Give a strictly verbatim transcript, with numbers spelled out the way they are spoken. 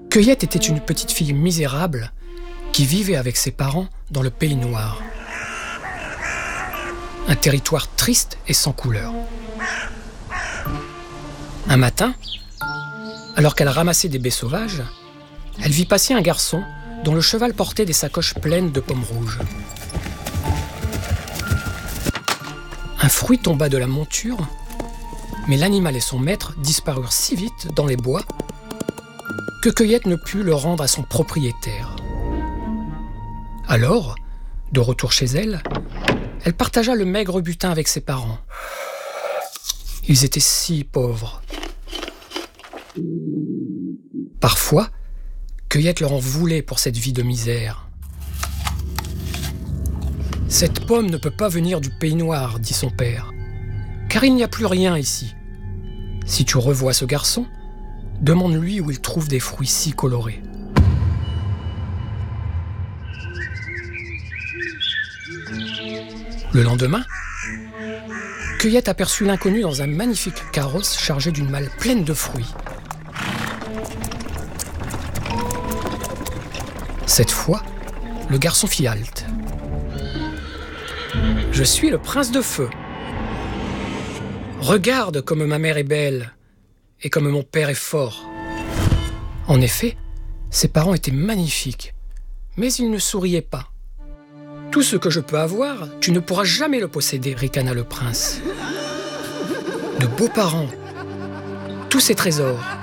Cueillette était une petite fille misérable qui vivait avec ses parents dans le Pays Noir. Un territoire triste et sans couleur. Un matin, alors qu'elle ramassait des baies sauvages, elle vit passer un garçon dont le cheval portait des sacoches pleines de pommes rouges. Un fruit tomba de la monture, mais l'animal et son maître disparurent si vite dans les bois que Cueillette ne put le rendre à son propriétaire. Alors, de retour chez elle, elle partagea le maigre butin avec ses parents. Ils étaient si pauvres. Parfois, Cueillette leur en voulait pour cette vie de misère. « Cette pomme ne peut pas venir du Pays Noir, dit son père, car il n'y a plus rien ici. Si tu revois ce garçon, demande-lui où il trouve des fruits si colorés. » Le lendemain, Cueillette aperçut l'inconnu dans un magnifique carrosse chargé d'une malle pleine de fruits. Cette fois, le garçon fit halte. « Je suis le prince de feu. Regarde comme ma mère est belle et comme mon père est fort. » En effet, ses parents étaient magnifiques, mais ils ne souriaient pas. « Tout ce que je peux avoir, tu ne pourras jamais le posséder, » ricana le prince. « De beaux parents, tous ces trésors,